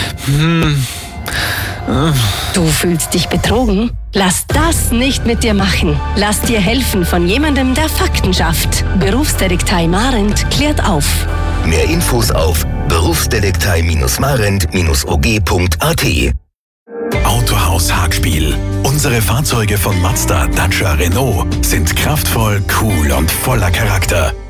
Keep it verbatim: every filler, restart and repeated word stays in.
Hm. Du fühlst dich betrogen? Lass das nicht mit dir machen. Lass dir helfen von jemandem, der Fakten schafft. Berufsdetektei Marent klärt auf. Mehr Infos auf berufsdetektei Marent O G punkt A T. Autohaus Hagspiel. Unsere Fahrzeuge von Mazda, Dacia, Renault sind kraftvoll, cool und voller Charakter.